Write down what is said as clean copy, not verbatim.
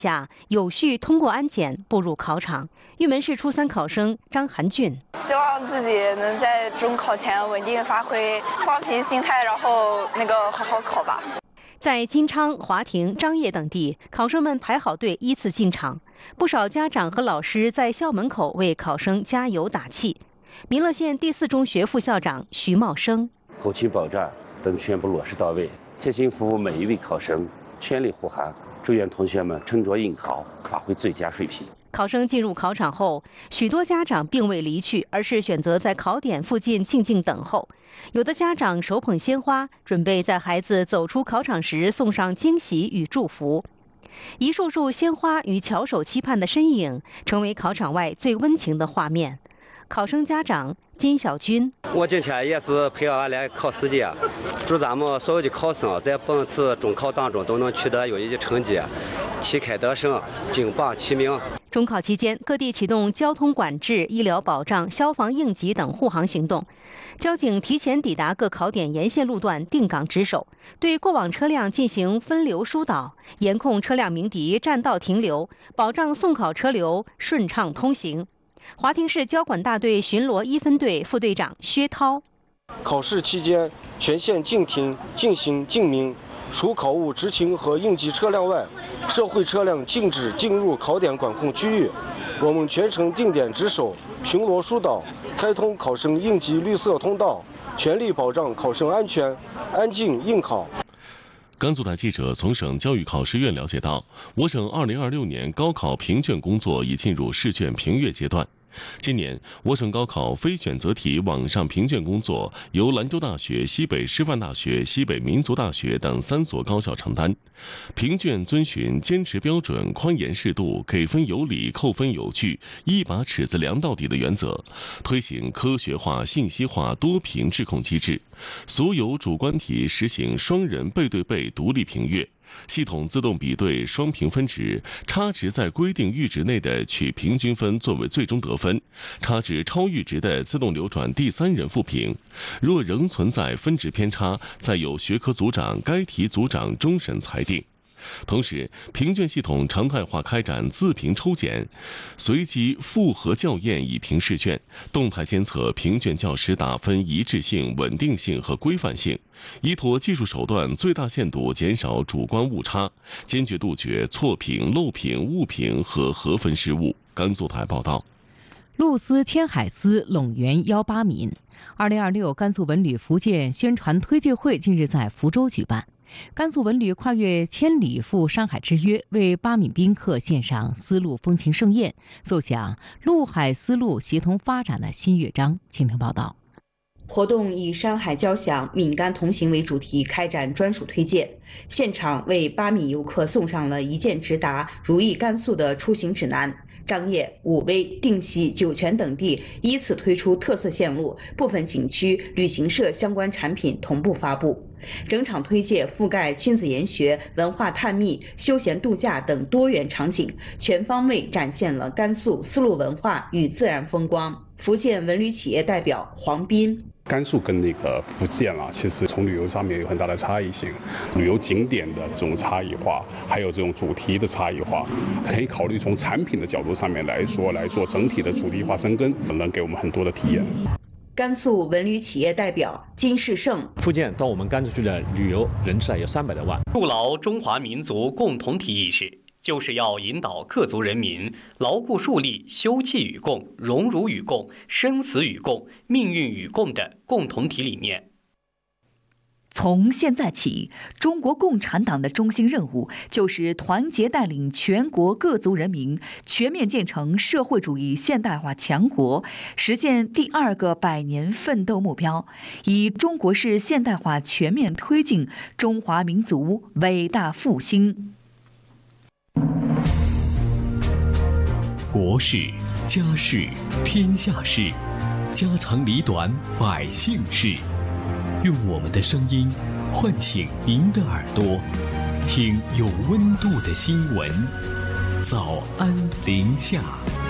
下有序通过安检步入考场。玉门市初3考生张涵俊希望自己能在中考前稳定发挥，放平心态，然后好好考吧。 在金昌、华亭、张掖等地，考生们排好队依次进场，不少家长和老师在校门口为考生加油打气。弥勒县第4中学副校长徐茂生： 后勤保障等全部落实到位，贴心服务每一位考生，全力护航，祝愿同学们沉着应考，发挥最佳水平。 考生进入考场后，许多家长并未离去，而是选择在考点附近静静等候。有的家长手捧鲜花，准备在孩子走出考场时送上惊喜与祝福。一束束鲜花与翘首期盼的身影，成为考场外最温情的画面。考生家长金小军： 我今天也是陪俺来考试的，祝咱们所有的考生在本次中考当中都能取得优异的成绩，旗开得胜，金榜题名。 中考期间，各地启动交通管制、医疗保障、消防应急等护航行动。交警提前抵达各考点沿线路段定岗值守，对过往车辆进行分流疏导，严控车辆鸣笛占道停留，保障送考车流顺畅通行。华亭市交管大队巡逻1分队副队长薛涛： 考试期间，全线禁停、进行禁鸣。除考务执勤和应急车辆外，社会车辆禁止进入考点管控区域。我们全程定点值守、巡逻疏导，开通考生应急绿色通道，全力保障考生安全、安静应考。 甘肃台记者从省教育考试院了解到，我省2026年高考评卷工作已进入试卷评阅阶段。今年，我省高考非选择题网上评卷工作由兰州大学、西北师范大学、西北民族大学等3所高校承担。评卷遵循坚持标准、宽严适度、给分有理、扣分有据、一把尺子量到底的原则，推行科学化、信息化多评质控机制。所有主观题实行双人背对背独立评阅。系统自动比对双评分值，差值在规定阈值内的取平均分作为最终得分，差值超阈值的自动流转第3人复评。若仍存在分值偏差，再由学科组长、该题组长终审裁定。同时，评卷系统常态化开展自评抽检，随机复核校验以评试卷，动态监测评卷教师打分一致性、稳定性和规范性，依托技术手段最大限度减少主观误差，坚决杜绝错评、漏评、误评和核分失误。甘肃台报道。 陆丝千海丝，陇源邀巴闽。2026甘肃文旅福建宣传推介会近日在福州举办。甘肃文旅跨越千里赴山海之约，为巴闽宾客献上丝路风情盛宴，奏响陆海丝路协同发展的新乐章。请听报道。 活动以山海交响、闽甘同行为主题开展专属推荐，现场为巴闽游客送上了一键直达如意甘肃的出行指南。张掖、武威、定西、酒泉等地依次推出特色线路，部分景区、旅行社相关产品同步发布。整场推介覆盖亲子研学、文化探秘、休闲度假等多元场景，全方位展现了甘肃丝路文化与自然风光。福建文旅企业代表黄斌： 甘肃跟福建其实从旅游上面有很大的差异性，旅游景点的这种差异化，还有这种主题的差异化，可以考虑从产品的角度上面来做整体的主题化深耕，能给我们很多的体验。 甘肃文旅企业代表金世胜： 福建到我们甘肃去的旅游人次有300多万。 筑牢中华民族共同体意识，就是要引导各族人民牢固树立休戚与共、荣辱与共、生死与共、命运与共的共同体理念。 从现在起，中国共产党的中心任务就是团结带领全国各族人民全面建成社会主义现代化强国，实现第2个100年奋斗目标，以中国式现代化全面推进中华民族伟大复兴。 国事、家事、天下事，家长里短，百姓事。用我们的声音唤醒您的耳朵，听有温度的新闻。早安临夏。